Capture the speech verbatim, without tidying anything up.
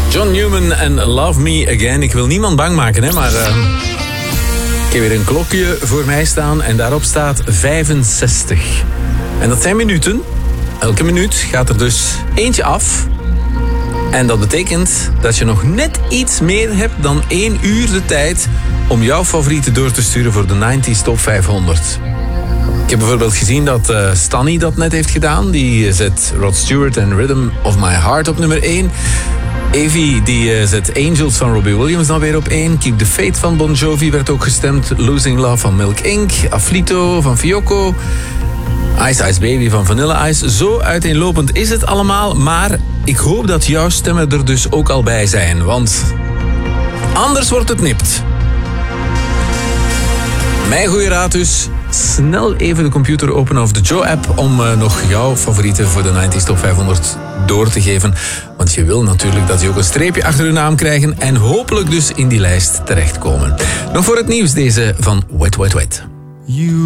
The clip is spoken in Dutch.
John Newman en Love Me Again. Ik wil niemand bang maken, hè, maar... Uh, ik heb weer een klokje voor mij staan en daarop staat vijfenzestig. En dat zijn minuten. Elke minuut gaat er dus eentje af. En dat betekent dat je nog net iets meer hebt dan één uur de tijd om jouw favorieten door te sturen voor de negentig Top vijfhonderd. Ik heb bijvoorbeeld gezien dat uh, Stanny dat net heeft gedaan. Die zet Rod Stewart en Rhythm of My Heart op nummer één. Evie die uh, zet Angels van Robbie Williams dan weer op één. Keep the Faith van Bon Jovi werd ook gestemd. Losing Love van Milk Incorporated. Afflito van Fiocco. Ice Ice Baby van Vanilla Ice. Zo uiteenlopend is het allemaal. Maar ik hoop dat jouw stemmen er dus ook al bij zijn. Want anders wordt het nipt. Mijn goede raad dus. Snel even de computer openen of de Joe-app om uh, nog jouw favorieten voor de negentig Top vijfhonderd door te geven. Want je wil natuurlijk dat die ook een streepje achter hun naam krijgen en hopelijk dus in die lijst terechtkomen. Nog voor het nieuws deze van Wet Wet Wet. You